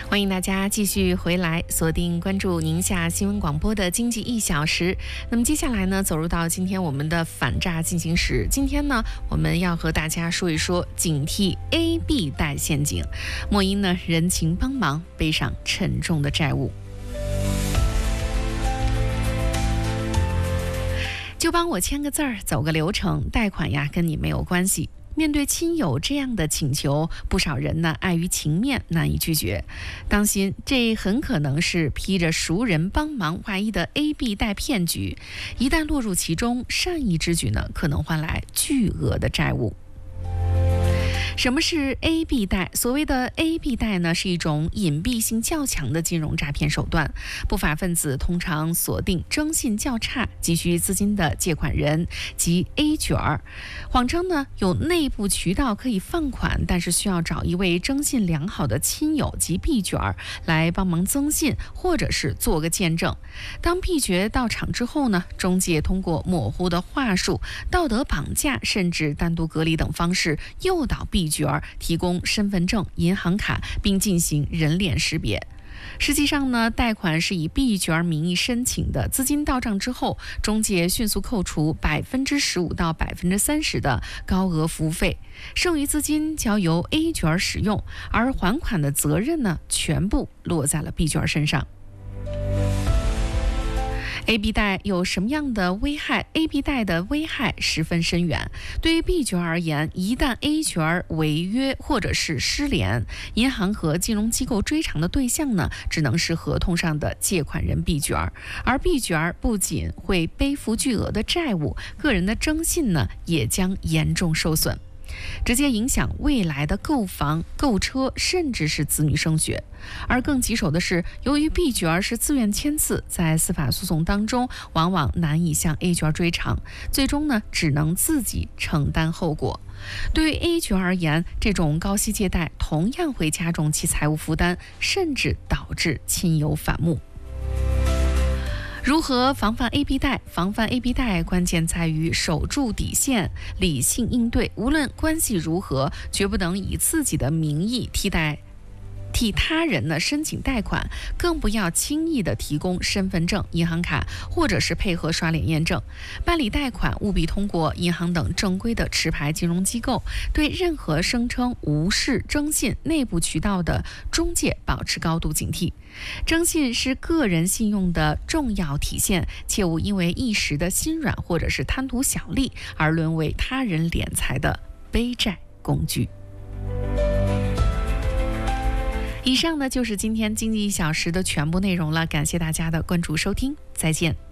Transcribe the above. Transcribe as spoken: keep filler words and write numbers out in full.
欢迎大家继续回来锁定关注宁夏新闻广播的经济一小时。那么接下来呢，走入到今天我们的反诈进行时。今天呢，我们要和大家说一说警惕 A B 贷陷阱，莫因呢人情帮忙背上沉重的债务。就帮我签个字儿，走个流程，贷款呀跟你没有关系。面对亲友这样的请求，不少人呢碍于情面难以拒绝。当心，这很可能是披着熟人帮忙外衣的 A B 贷骗局，一旦落入其中，善意之举呢可能换来巨额的债务。什么是 A B 贷？所谓的 A B 贷呢，是一种隐蔽性较强的金融诈骗手段。不法分子通常锁定征信较差、急需资金的借款人及 A 卷儿，谎称呢有内部渠道可以放款，但是需要找一位征信良好的亲友及 B 卷儿来帮忙增信，或者是做个见证。当 B 卷到场之后呢，中介通过模糊的话术、道德绑架，甚至单独隔离等方式诱导 B 卷提供身份证、银行卡，并进行人脸识别。实际上呢，贷款是以 B 卷名义申请的，资金到账之后，中介迅速扣除百分之十五到百分之三十的高额服务费，剩余资金交由 A 卷使用，而还款的责任呢，全部落在了 B 卷身上。A B 贷有什么样的危害 ？A B 贷的危害十分深远。对于 B 卷而言，一旦 A 卷违约或者是失联，银行和金融机构追偿的对象呢，只能是合同上的借款人 B 卷，而 B 卷不仅会背负巨额的债务，个人的征信呢也将严重受损，直接影响未来的购房、购车，甚至是子女升学。而更棘手的是，由于 B 卷是自愿签字，在司法诉讼当中往往难以向 A 卷追偿，最终呢只能自己承担后果。对于 A 卷而言，这种高息借贷同样会加重其财务负担，甚至导致亲友反目。如何防范 A B 贷？防范 A B 贷关键在于守住底线，理性应对。无论关系如何，绝不能以自己的名义替代替他人呢申请贷款，更不要轻易的提供身份证、银行卡，或者是配合刷脸验证。办理贷款务必通过银行等正规的持牌金融机构，对任何声称无视征信内部渠道的中介保持高度警惕。征信是个人信用的重要体现，切勿因为一时的心软或者是贪图小利而沦为他人敛财的背债工具。以上呢就是今天经济一小时的全部内容了，感谢大家的关注收听，再见。